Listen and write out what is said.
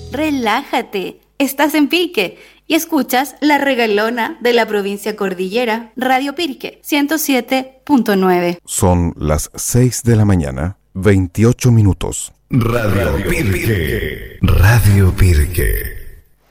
Relájate, estás en Pirque y escuchas La Regalona de la provincia cordillera, Radio Pirque 107.9. Son las 6 de la mañana, 28 minutos. Radio Pirque. Radio Pirque.